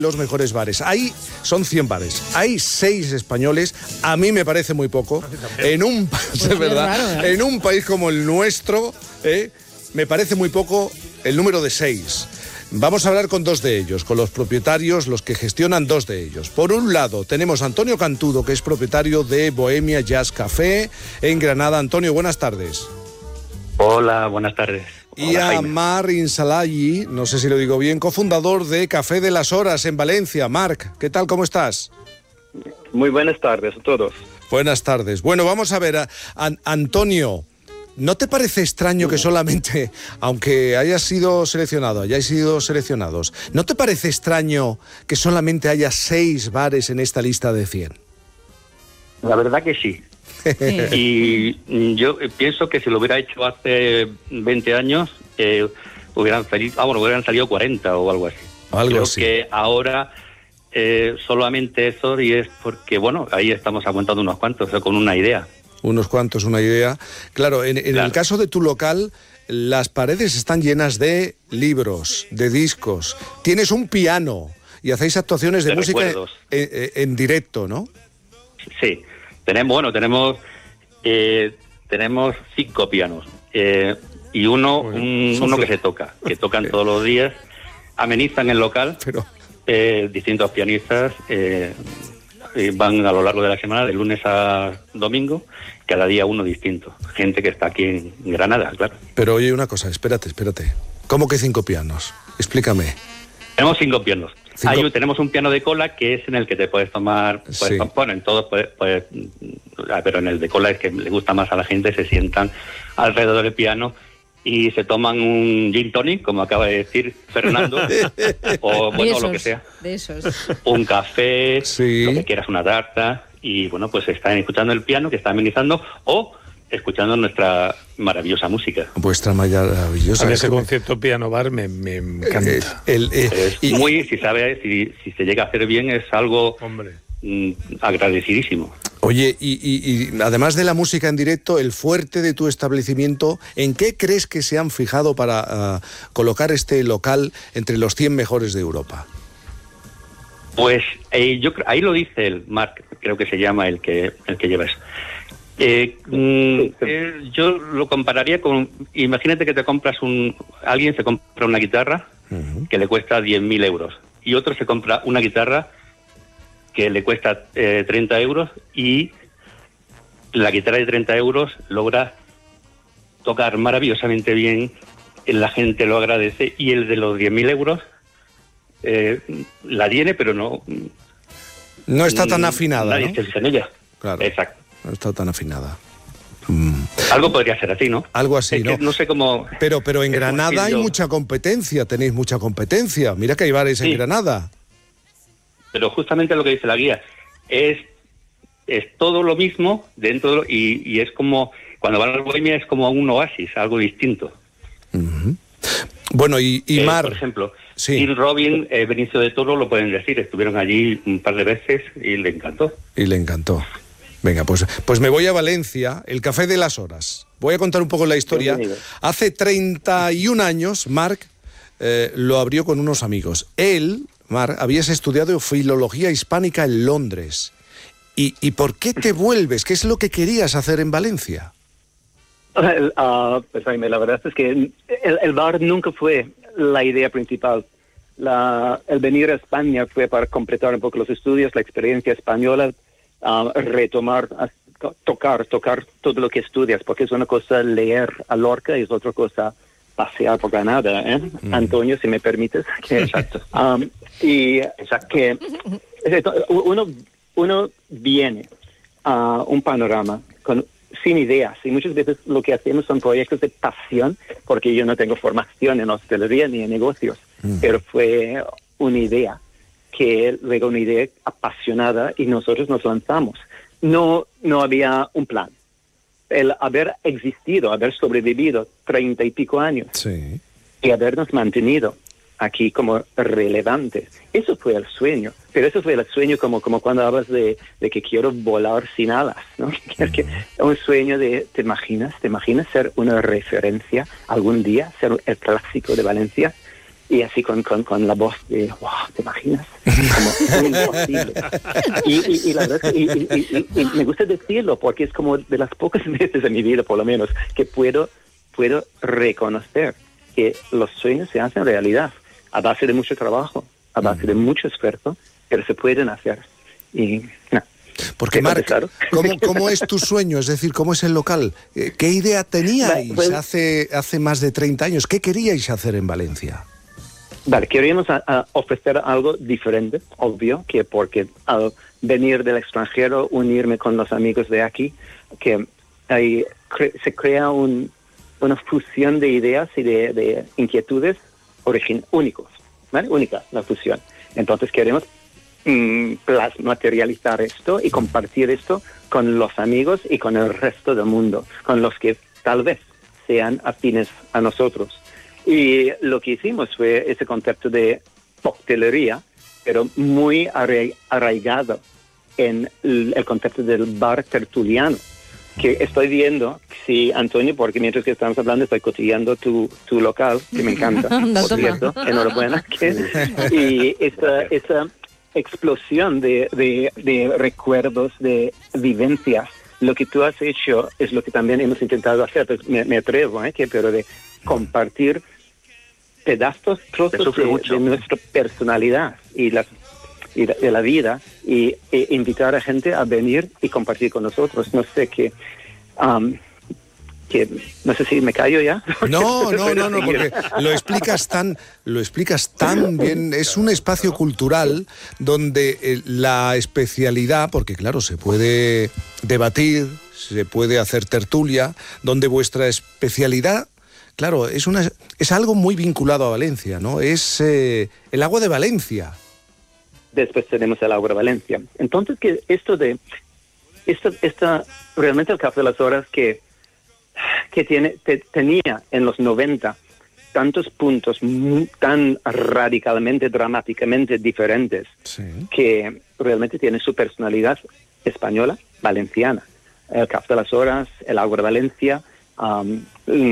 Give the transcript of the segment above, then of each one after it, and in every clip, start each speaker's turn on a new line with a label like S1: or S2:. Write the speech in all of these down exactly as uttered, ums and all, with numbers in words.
S1: Los mejores bares. Ahí son cien bares. Hay seis españoles. A mí me parece muy poco. En un, pues es verdad, raro, ¿eh? En un país como el nuestro, ¿eh? me parece muy poco el número de seis. Vamos a hablar con dos de ellos, con los propietarios, los que gestionan dos de ellos. Por un lado, tenemos a Antonio Cantudo, que es propietario de Bohemia Jazz Café en Granada. Antonio, buenas tardes.
S2: Hola, buenas tardes.
S1: Y
S2: Hola,
S1: a
S2: Jaime.
S1: Marc Insalaghi, no sé si lo digo bien, cofundador de Café de las Horas en Valencia. Marc, ¿qué tal? ¿Cómo estás?
S3: Muy buenas tardes a todos.
S1: Buenas tardes. Bueno, vamos a ver, a, a, Antonio, ¿no te parece extraño que solamente, aunque hayas sido seleccionado, hayáis sido seleccionados, ¿no te parece extraño que solamente haya seis bares en esta lista de cien?
S2: La verdad que sí. Sí. Y yo pienso que si lo hubiera hecho hace veinte años, eh, hubieran salido, ah, bueno, hubieran salido cuarenta o algo así.
S1: Algo
S2: Creo
S1: así.
S2: que ahora eh, solamente eso, y es porque, bueno, ahí estamos aguantando unos cuantos, o sea, con una idea.
S1: Unos cuantos, una idea. Claro, en, en claro. el caso de tu local, las paredes están llenas de libros, de discos. Tienes un piano y hacéis actuaciones de, de música en, en, en directo, ¿no?
S2: Sí. Tenemos, bueno, tenemos eh, tenemos cinco pianos eh, y uno bueno, un, uno que se toca, que tocan todos los días, amenizan el local, Pero... eh, distintos pianistas eh, van a lo largo de la semana, de lunes a domingo, cada día uno distinto, gente que está aquí en Granada, claro.
S1: Pero oye, una cosa, espérate, espérate, ¿cómo que cinco pianos? Explícame.
S2: Tenemos cinco pianos. Hay, tenemos un piano de cola que es en el que te puedes tomar, puedes, sí. bueno, en todos, puedes, puedes, pero en el de cola es que le gusta más a la gente, se sientan alrededor del piano y se toman un gin tonic, como acaba de decir Fernando, o bueno, esos, lo que sea,
S4: de esos.
S2: un café,
S1: sí.
S2: lo que quieras, una tarta, y bueno, pues están escuchando el piano que está amenizando, o escuchando nuestra maravillosa música.
S1: Vuestra maravillosa.
S5: A mí ese concepto piano bar me, me encanta.
S1: Eh, el, eh,
S2: es y, muy, si sabe, si, si se llega a hacer bien, es algo
S5: hombre.
S2: Mm, agradecidísimo.
S1: Oye, y, y, y además de la música en directo, el fuerte de tu establecimiento, ¿en qué crees que se han fijado para uh, colocar este local entre los cien mejores de Europa?
S2: Pues eh, yo ahí lo dice el Marc, creo que se llama el que el que lleva eso. Eh, mm, eh, yo lo compararía con, imagínate que te compras un, alguien se compra una guitarra uh-huh. que le cuesta diez mil euros y otro se compra una guitarra que le cuesta eh, treinta euros y la guitarra de treinta euros logra tocar maravillosamente bien, la gente lo agradece, y el de los diez mil euros eh, la tiene pero no...
S1: No está tan afinada,
S2: nadie
S1: ¿no?
S2: se fija en ella.
S1: Claro.
S2: Exacto.
S1: No está tan afinada. Mm.
S2: Algo podría ser así, ¿no?
S1: Algo así,
S2: es
S1: ¿no?
S2: Que no sé cómo...
S1: Pero, pero en Granada hay mucha competencia, tenéis mucha competencia. Mira que hay bares sí. en Granada.
S2: Pero justamente lo que dice la guía, es, es todo lo mismo dentro de lo, y, y es como, cuando van a la Bohemia es como un oasis, algo distinto.
S1: Uh-huh. Bueno, y, y
S2: eh,
S1: Mar...
S2: Por ejemplo,
S1: sí.
S2: Tim Robin, eh, Benicio de Toro lo pueden decir, estuvieron allí un par de veces y le encantó.
S1: Y le encantó. Venga, pues, pues me voy a Valencia, el Café de las Horas. Voy a contar un poco la historia.
S2: Bienvenido.
S1: Hace treinta y un años, Marc eh, lo abrió con unos amigos. Él, Marc, habías estudiado filología hispánica en Londres. ¿Y, y por qué te vuelves? ¿Qué es lo que querías hacer en Valencia?
S3: Uh, pues Jaime, la verdad es que el, el bar nunca fue la idea principal. La, el venir a España fue para completar un poco los estudios, la experiencia española, Uh, retomar, uh, tocar, tocar todo lo que estudias, porque es una cosa leer a Lorca y es otra cosa pasear por Granada, ¿eh? Mm. Antonio, si me permites. Que,
S2: exacto.
S3: Um, y exacto. Que uno, uno viene a un panorama con, sin ideas, y muchas veces lo que hacemos son proyectos de pasión, porque yo no tengo formación en hostelería ni en negocios, mm. pero fue una idea. Que luego una idea apasionada y nosotros nos lanzamos. No, no había un plan. El haber existido, haber sobrevivido treinta y pico años
S1: sí.
S3: y habernos mantenido aquí como relevantes, eso fue el sueño. Pero eso fue el sueño como, como cuando hablas de, de que quiero volar sin alas, ¿no? Mm. Que, un sueño de, ¿te imaginas? ¿Te imaginas ser una referencia algún día, ser el clásico de Valencia? y así con, con, con la voz de, wow, ¿te imaginas? Como imposible. Y, y, y la verdad es que y, y, y, y me gusta decirlo porque es como de las pocas veces en mi vida, por lo menos, que puedo, puedo reconocer que los sueños se hacen realidad a base de mucho trabajo, a base de mucho esfuerzo, pero se pueden hacer. Y no.
S1: Porque, Marc, claro. ¿cómo, ¿cómo es tu sueño? Es decir, ¿cómo es el local? ¿Qué idea teníais pues, hace, hace más de treinta años? ¿Qué queríais hacer en Valencia?
S3: Vale, queríamos a, a ofrecer algo diferente, obvio, que porque al venir del extranjero, unirme con los amigos de aquí, que ahí cre se crea un, una fusión de ideas y de, de inquietudes origin únicos, ¿vale? Única la fusión. Entonces queremos mm, materializar esto y compartir esto con los amigos y con el resto del mundo, con los que tal vez sean afines a nosotros. Y lo que hicimos fue ese concepto de coctelería, pero muy arraigado en el concepto del bar tertuliano, que estoy viendo, sí, Antonio, porque mientras que estamos hablando estoy cotilleando tu, tu local, que me encanta, por cierto, enhorabuena. Que, y esa, esa explosión de, de, de recuerdos, de vivencias, lo que tú has hecho es lo que también hemos intentado hacer, pues me, me atrevo, ¿eh? que, pero de compartir pedazos, trozos de, de nuestra personalidad y, las, y la, de la vida y e invitar a gente a venir y compartir con nosotros. No sé qué... Um, que no sé si me callo ya.
S1: No, no, no, no, porque lo explicas tan, lo explicas tan bien. Es un espacio cultural donde eh, la especialidad, porque claro, se puede debatir, se puede hacer tertulia, donde vuestra especialidad, claro, es una, es algo muy vinculado a Valencia, ¿no? Es eh, el agua de Valencia.
S3: Después tenemos el agua de Valencia. Entonces, que esto de, esto, esta, realmente el Café de las Horas que que tiene, te, tenía en los noventa tantos puntos muy, tan radicalmente, dramáticamente diferentes, sí, que realmente tiene su personalidad española, valenciana. El Café de las Horas, el Agua de Valencia, um,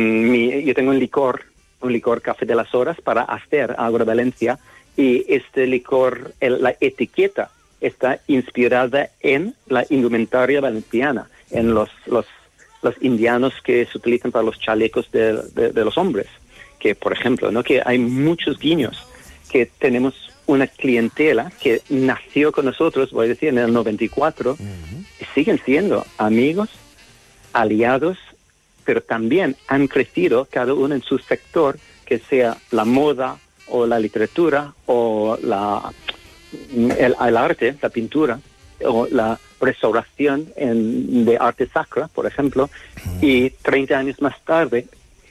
S3: mi, yo tengo un licor, un licor Café de las Horas para hacer Agua de Valencia, y este licor, el, la etiqueta está inspirada en la indumentaria valenciana, en los, los los indianos que se utilizan para los chalecos de, de, de los hombres, que por ejemplo, ¿no? que hay muchos guiños, que tenemos una clientela que nació con nosotros, voy a decir, en el noventa y cuatro, uh-huh, y siguen siendo amigos, aliados, pero también han crecido cada uno en su sector, que sea la moda o la literatura o la, el, el arte, la pintura o la restauración en, de arte sacra, por ejemplo, y treinta años más tarde,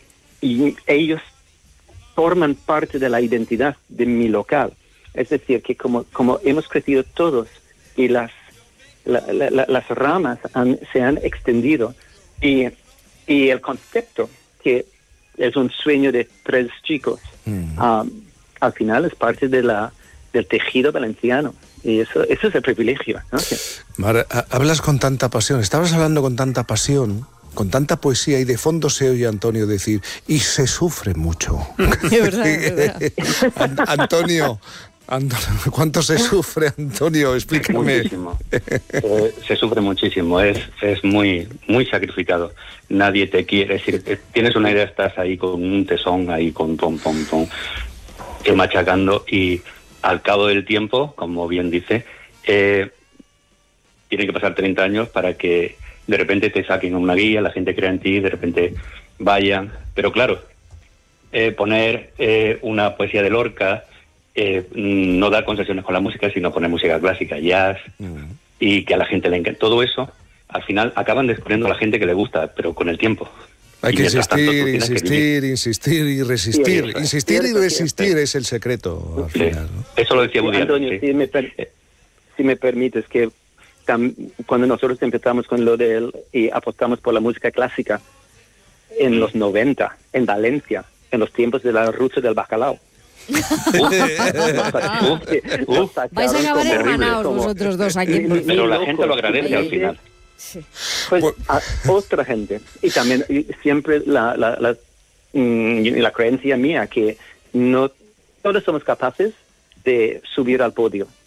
S3: y ellos forman parte de la identidad de mi local. Es decir, que como, como hemos crecido todos y las, la, la, la, las ramas han, se han extendido, y, y el concepto, que es un sueño de tres chicos, mm. um, al final es parte de la, del tejido valenciano. Y eso, eso es el privilegio, ¿no?
S1: Mar, hablas con tanta pasión, estabas hablando con tanta pasión, con tanta poesía, y de fondo se oye a Antonio decir, y se sufre mucho.
S4: Es verdad, es
S1: verdad. Antonio, Antonio, ¿cuánto se sufre, Antonio? Explícame.
S2: Muchísimo. Eh, se sufre muchísimo, es, es muy, muy sacrificado. Nadie te quiere, es decir, tienes una idea, estás ahí con un tesón, ahí con pom, pom, pom, eh, machacando, y al cabo del tiempo, como bien dice, eh, tiene que pasar treinta años para que de repente te saquen una guía, la gente crea en ti, de repente vayan. Pero claro, eh, poner eh, una poesía de Lorca, eh, no dar concesiones con la música, sino poner música clásica, jazz, uh-huh, y que a la gente le encanta. Todo eso, al final, acaban descubriendo a la gente que le gusta, pero con el tiempo.
S1: Hay que insistir, tanto, insistir, insistir y resistir. Sí, eso, insistir cierto, y resistir cierto. Es el secreto, al
S2: sí,
S1: final, ¿no?
S2: Eso lo decía
S3: sí,
S2: Woody
S3: Antonio,
S2: Allen, sí.
S3: si, me per, si me permites, que tam, cuando nosotros empezamos con lo de él y apostamos por la música clásica en los noventa, en Valencia, en los tiempos de la ruta del bacalao.
S4: Vais a acabar hermanados vosotros dos aquí.
S2: Pero la gente lo agradece al final.
S3: Sí. Pues a otra gente, y también y siempre la, la, la, mm, la creencia mía que no todos somos capaces de subir al podio.